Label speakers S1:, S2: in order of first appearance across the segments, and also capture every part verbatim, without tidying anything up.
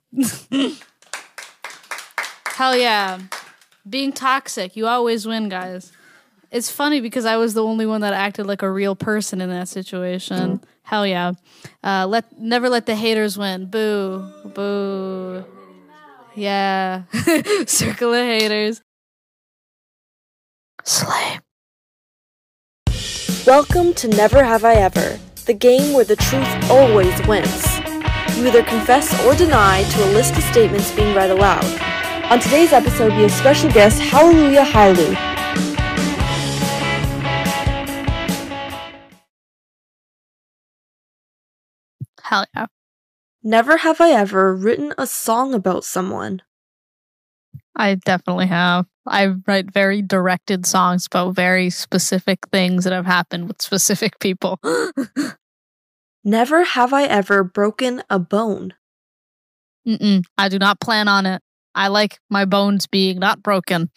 S1: Hell yeah. Being toxic. You always win, guys. It's funny because I was the only one that acted like a real person in that situation. Mm. Hell yeah. Uh, let never let the haters win. Boo. Boo. Yeah. Circle of haters. Slay.
S2: Welcome to Never Have I Ever, the game where the truth always wins. You either confess or deny to a list of statements being read aloud. On today's episode, we have special guest Hallelujah Hailu.
S1: Hell yeah.
S2: Never have I ever written a song about someone.
S1: I definitely have. I write very directed songs about very specific things that have happened with specific people.
S2: Never have I ever broken a bone.
S1: Mm-mm. I do not plan on it. I like my bones being not broken.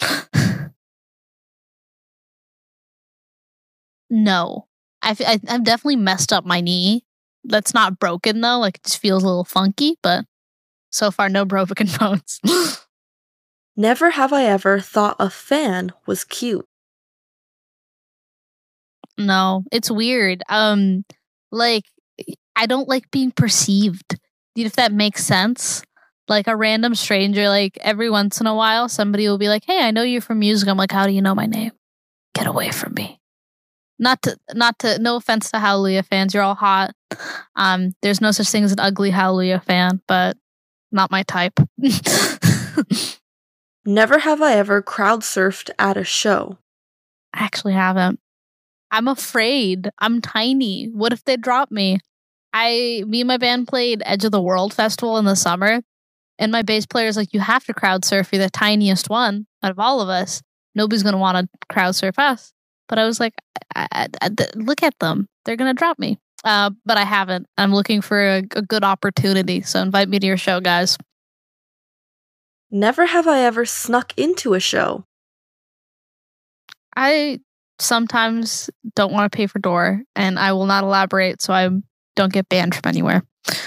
S1: No. I've, I, I've definitely messed up my knee. That's not broken, though. Like, it just feels a little funky, but so far, no broken bones.
S2: Never have I ever thought a fan was cute.
S1: No, it's weird. Um, like, I don't like being perceived, if that makes sense. Like, a random stranger, like, every once in a while, somebody will be like, hey, I know you're from music. I'm like, how do you know my name? Get away from me. Not to, not to, no offense to Hallelujah fans. You're all hot. Um, there's no such thing as an ugly Hallelujah fan, but not my type.
S2: Never have I ever crowd surfed at a show.
S1: I actually haven't. I'm afraid. I'm tiny. What if they drop me? I, me and my band played Edge of the World Festival in the summer, and my bass player is like, you have to crowd surf. You're the tiniest one out of all of us. Nobody's going to want to crowd surf us. But I was like, I, I, I, look at them. They're going to drop me. Uh, but I haven't. I'm looking for a, a good opportunity. So invite me to your show, guys.
S2: Never have I ever snuck into a show.
S1: I sometimes don't want to pay for door, and I will not elaborate so I don't get banned from anywhere.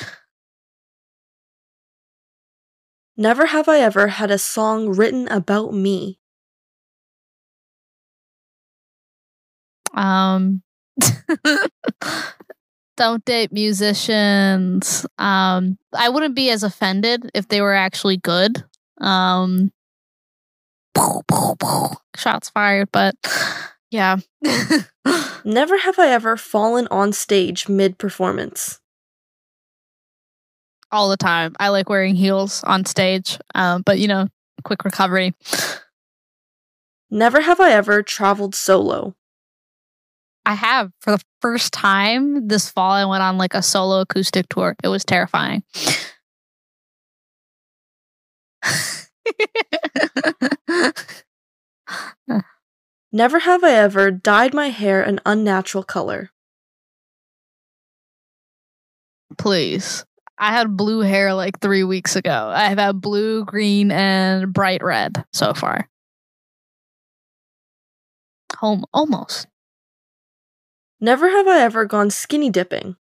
S2: Never have I ever had a song written about me.
S1: Um, don't date musicians. Um, I wouldn't be as offended if they were actually good. Um, shots fired, but yeah.
S2: Never have I ever fallen on stage mid-performance.
S1: All the time. I like wearing heels on stage, um, but you know, quick recovery.
S2: Never have I ever traveled solo.
S1: I have. For the first time this fall, I went on like a solo acoustic tour. It was terrifying.
S2: Never have I ever dyed my hair an unnatural color.
S1: Please. I had blue hair like three weeks ago. I have had blue, green, and bright red so far. Home, almost.
S2: Never have I ever gone skinny dipping.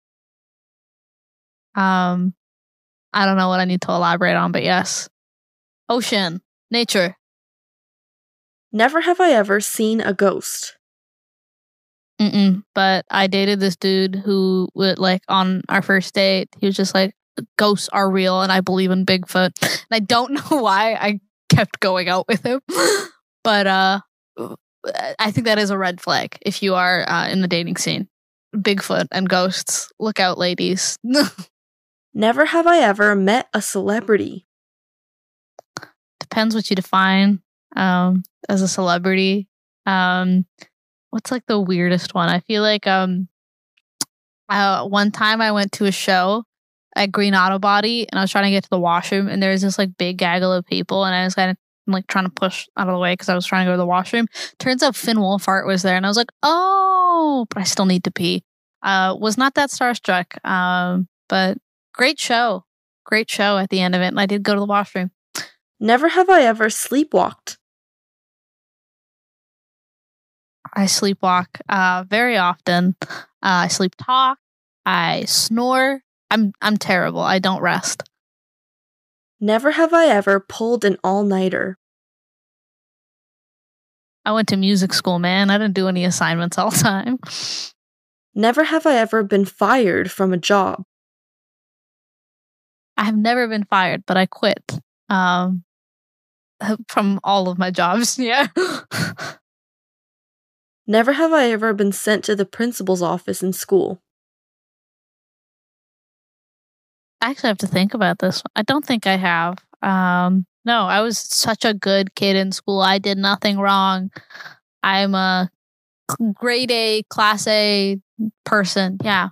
S1: Um, I don't know what I need to elaborate on, but yes. Ocean, nature.
S2: Never have I ever seen a ghost.
S1: Mm-mm, but I dated this dude who would, like, on our first date, he was just like, ghosts are real and I believe in Bigfoot. And I don't know why I kept going out with him, but uh, I think that is a red flag if you are uh, in the dating scene. Bigfoot and ghosts. Look out, ladies.
S2: Never have I ever met a celebrity.
S1: Depends what you define um, as a celebrity. Um, what's like the weirdest one? I feel like um, uh, one time I went to a show at Green Auto Body and I was trying to get to the washroom and there was this like big gaggle of people and I was kind of like trying to push out of the way because I was trying to go to the washroom. Turns out Finn Wolfhard was there and I was like, oh, but I still need to pee. Uh, was not that starstruck, um, but great show. Great show at the end of it. And I did go to the washroom.
S2: Never have I ever sleepwalked.
S1: I sleepwalk uh, very often. Uh, I sleep talk. I snore. I'm I'm terrible. I don't rest.
S2: Never have I ever pulled an all-nighter.
S1: I went to music school, man. I didn't do any assignments all the time.
S2: Never have I ever been fired from a job.
S1: I have never been fired, but I quit um, from all of my jobs. Yeah.
S2: Never have I ever been sent to the principal's office in school.
S1: I actually have to think about this. I don't think I have. Um, no, I was such a good kid in school. I did nothing wrong. I'm a grade A, class A person. Yeah.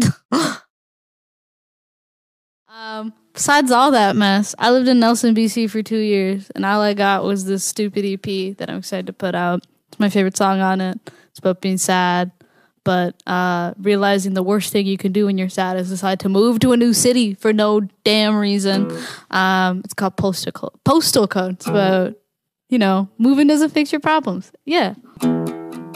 S1: um, besides all that mess, I lived in Nelson, B C for two years, and all I got was this stupid E P that I'm excited to put out. It's my favorite song on it. It's about being sad. But uh, realizing the worst thing you can do when you're sad is decide to move to a new city for no damn reason. Um, it's called Postal Code. Postal Code. It's about, you know, moving doesn't fix your problems. Yeah.